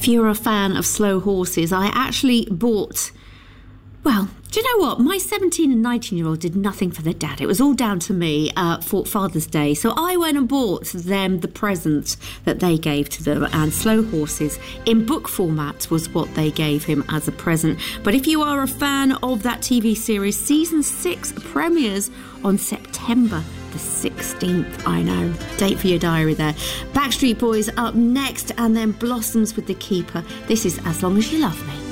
If you're a fan of slow horses, I actually bought... Well, do you know what? My 17 and 19-year-old did nothing for their dad. It was all down to me for Father's Day. So I went and bought them the present that they gave to them. And Slow Horses in book format was what they gave him as a present. But if you are a fan of that TV series, Season 6 premieres on September the 16th. I know. Date for your diary there. Backstreet Boys up next, and then Blossoms with The Keeper. This is As Long As You Love Me.